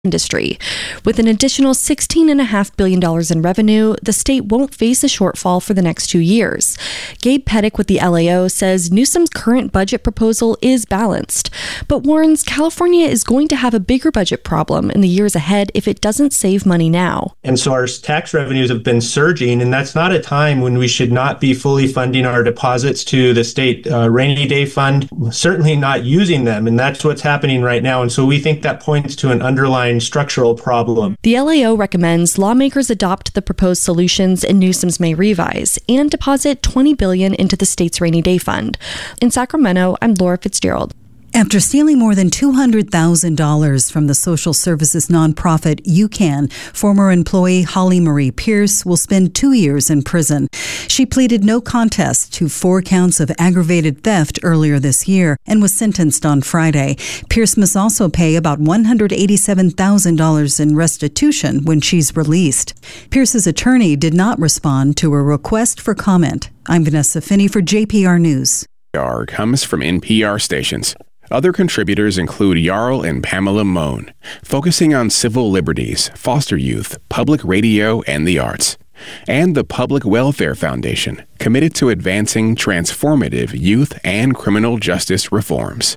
industry. With an additional $16.5 billion in revenue, the state won't face a shortfall for the next 2 years. Gabe Pettick with the LAO says Newsom's current budget proposal is balanced, but warns California is going to have a bigger budget problem in the years ahead if it doesn't save money now. And so our tax revenues have been surging, and that's not a time when we should not be fully funding our deposits to the state rainy day fund, certainly not using them, and that's what's happening right now. And so we think that points to an underlying structural problem. The LAO recommends lawmakers adopt the proposed solutions in Newsom's May revise and deposit $20 billion into the state's rainy day fund. In Sacramento, I'm Laura Fitzgerald. After stealing more than $200,000 from the social services nonprofit UCAN, former employee Holly Marie Pierce will spend 2 years in prison. She pleaded no contest to 4 counts of aggravated theft earlier this year and was sentenced on Friday. Pierce must also pay about $187,000 in restitution when she's released. Pierce's attorney did not respond to a request for comment. I'm Vanessa Finney for JPR News. Comes from NPR stations. Other contributors include Jarl and Pamela Mohn, focusing on civil liberties, foster youth, public radio, and the arts. And the Public Welfare Foundation, committed to advancing transformative youth and criminal justice reforms.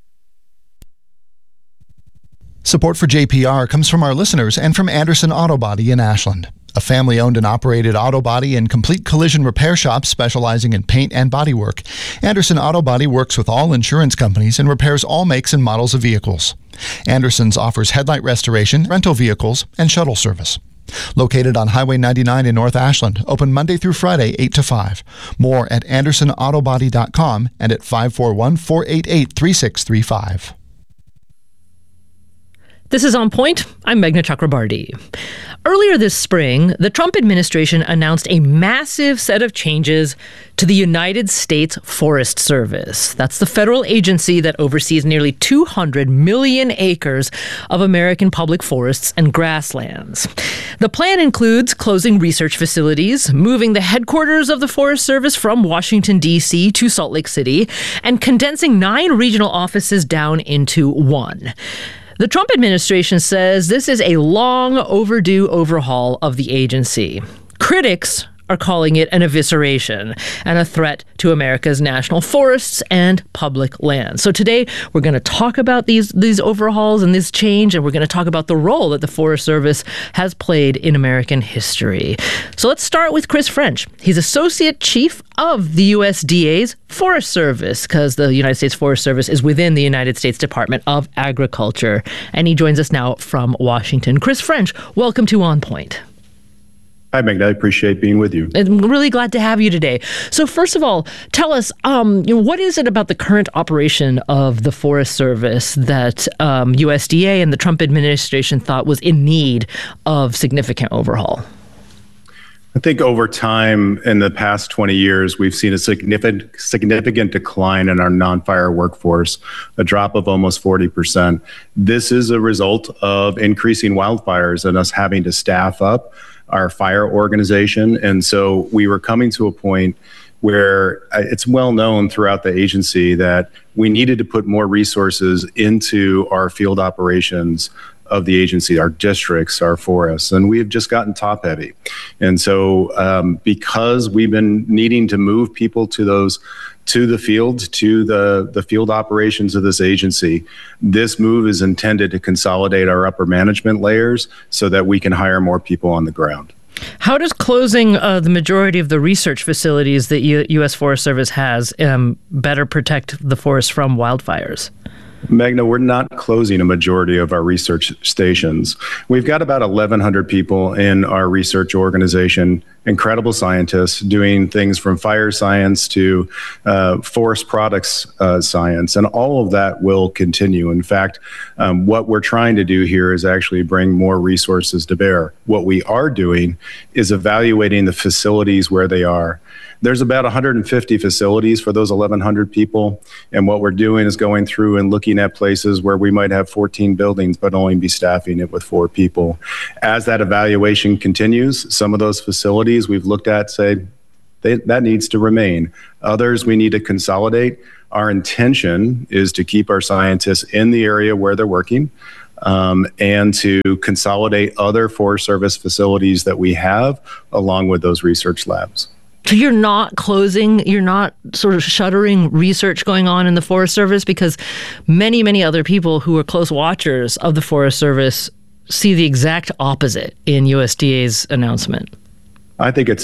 Support for JPR comes from our listeners and from Anderson Auto Body in Ashland, a family-owned and operated auto body and complete collision repair shop specializing in paint and bodywork. Anderson Auto Body works with all insurance companies and repairs all makes and models of vehicles. Anderson's offers headlight restoration, rental vehicles, and shuttle service. Located on Highway 99 in North Ashland, open Monday through Friday, 8 to 5. More at AndersonAutobody.com and at 541-488-3635. This is On Point. I'm Meghna Chakrabarti. Earlier this spring, the Trump administration announced a massive set of changes to the United States Forest Service. That's the federal agency that oversees nearly 200 million acres of American public forests and grasslands. The plan includes closing research facilities, moving the headquarters of the Forest Service from Washington, D.C. to Salt Lake City, and condensing 9 regional offices down into 1. The Trump administration says this is a long overdue overhaul of the agency. Critics are calling it an evisceration and a threat to America's national forests and public lands. So today we're going to talk about these overhauls and this change, and we're going to talk about the role that the Forest Service has played in American history. So let's start with Chris French. He's Associate Chief of the USDA's Forest Service, because the United States Forest Service is within the United States Department of Agriculture. And he joins us now from Washington. Chris French, welcome to On Point. Hi, Meghna. I appreciate being with you. I'm really glad to have you today. So first of all, tell us, what is it about the current operation of the Forest Service that USDA and the Trump administration thought was in need of significant overhaul? I think over time, in the past 20 years, we've seen a significant decline in our non-fire workforce, a drop of almost 40%. This is a result of increasing wildfires and us having to staff up our fire organization. And so we were coming to a point where it's well known throughout the agency that we needed to put more resources into our field operations of the agency, our districts, our forests, and we've just gotten top heavy. And so because we've been needing to move people to the field, to the field operations of this agency, this move is intended to consolidate our upper management layers so that we can hire more people on the ground. How does closing the majority of the research facilities that U.S. Forest Service has better protect the forest from wildfires? Meghna, we're not closing a majority of our research stations. We've got about 1,100 people in our research organization, incredible scientists doing things from fire science to forest products science, and all of that will continue. In fact, what we're trying to do here is actually bring more resources to bear. What we are doing is evaluating the facilities where they are. There's about 150 facilities for those 1,100 people. And what we're doing is going through and looking at places where we might have 14 buildings, but only be staffing it with 4 people. As that evaluation continues, some of those facilities we've looked at say that needs to remain. Others we need to consolidate. Our intention is to keep our scientists in the area where they're working. and to consolidate other Forest Service facilities that we have along with those research labs. So you're not closing, you're not sort of shuttering research going on in the Forest Service, because many, many other people who are close watchers of the Forest Service see the exact opposite in USDA's announcement. I think it's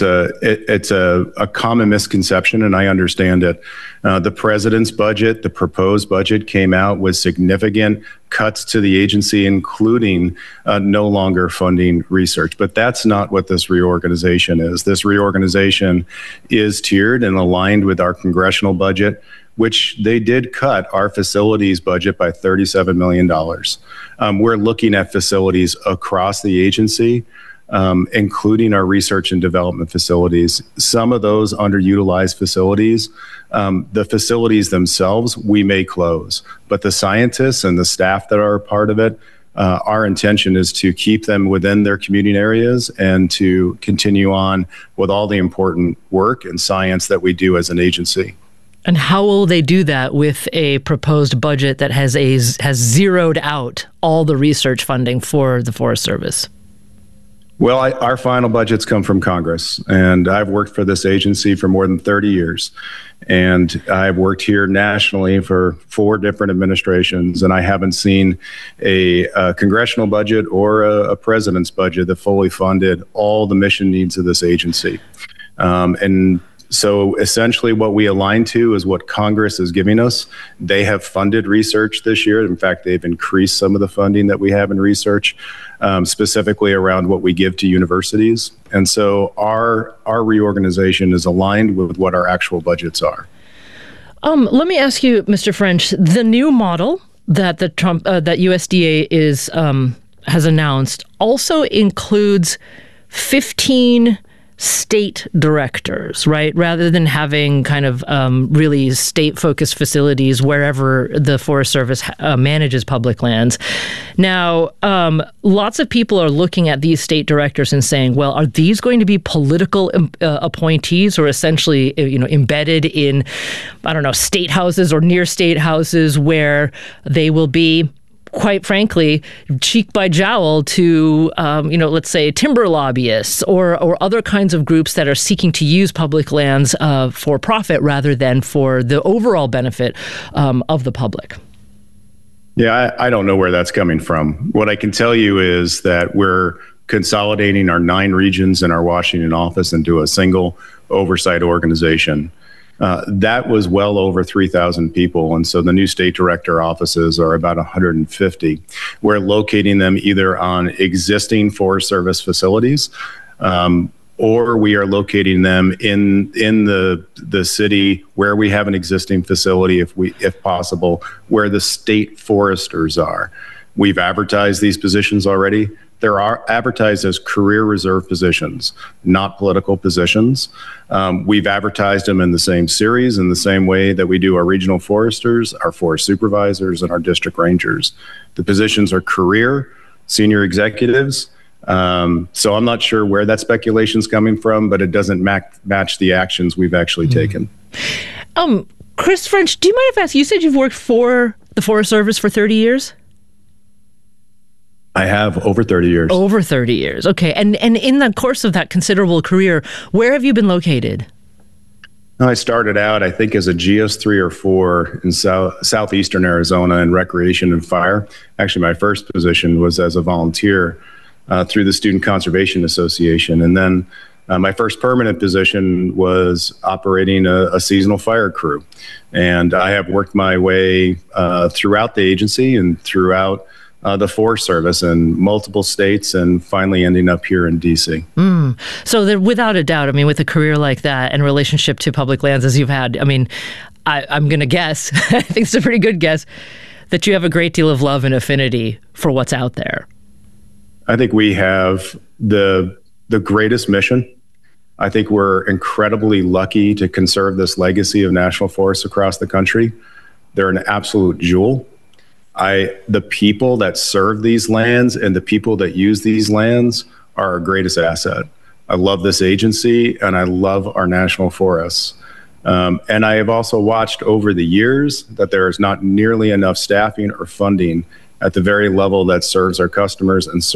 a common misconception, and I understand it. The president's budget, the proposed budget, came out with significant cuts to the agency, including no longer funding research. But that's not what this reorganization is. This reorganization is tiered and aligned with our congressional budget, which they did cut our facilities budget by $37 million. We're looking at facilities across the agency, including our research and development facilities. Some of those underutilized facilities, the facilities themselves, we may close, but the scientists and the staff that are a part of it, our intention is to keep them within their community areas and to continue on with all the important work and science that we do as an agency. And how will they do that with a proposed budget that has zeroed out all the research funding for the Forest Service? Well, our final budgets come from Congress, and I've worked for this agency for more than 30 years. And I've worked here nationally for 4 different administrations, and I haven't seen a congressional budget or a president's budget that fully funded all the mission needs of this agency. And so essentially what we align to is what Congress is giving us. They have funded research this year. In fact, they've increased some of the funding that we have in research, specifically around what we give to universities. And so our reorganization is aligned with what our actual budgets are. Let me ask you, Mr. French, the new model that that USDA has announced also includes 15 state directors, right? Rather than having kind of really state-focused facilities wherever the Forest Service manages public lands. Now, lots of people are looking at these state directors and saying, well, are these going to be political appointees, or essentially, embedded in, state houses or near state houses where they will be, quite frankly, cheek by jowl to, let's say timber lobbyists or other kinds of groups that are seeking to use public lands for profit rather than for the overall benefit of the public? Yeah, I don't know where that's coming from. What I can tell you is that we're consolidating our 9 regions in our Washington office into a single oversight organization. That was well over 3,000 people. And so the new state director offices are about 150. We're locating them either on existing Forest Service facilities, or we are locating them in the city where we have an existing facility, if possible, where the state foresters are. We've advertised these positions already. There are advertised as career reserve positions, not political positions. We've advertised them in the same series, in the same way that we do our regional foresters, our forest supervisors, and our district rangers. The positions are career, senior executives. So I'm not sure where that speculation is coming from, but it doesn't match the actions we've actually taken. Chris French, do you mind if I ask, you said you've worked for the Forest Service for 30 years? I have over 30 years. Over 30 years. Okay. And in the course of that considerable career, where have you been located? I started out, I think, as a GS 3 or 4 in southeastern Arizona in recreation and fire. Actually, my first position was as a volunteer through the Student Conservation Association. And then my first permanent position was operating a seasonal fire crew. And I have worked my way throughout the agency and throughout the Forest Service in multiple states, and finally ending up here in D.C. So without a doubt, with a career like that and relationship to public lands as you've had, I'm going to guess, I think it's a pretty good guess, that you have a great deal of love and affinity for what's out there. I think we have the greatest mission. I think we're incredibly lucky to conserve this legacy of national forests across the country. They're an absolute jewel. The people that serve these lands and the people that use these lands are our greatest asset. I love this agency and I love our national forests. And I have also watched over the years that there is not nearly enough staffing or funding at the very level that serves our customers and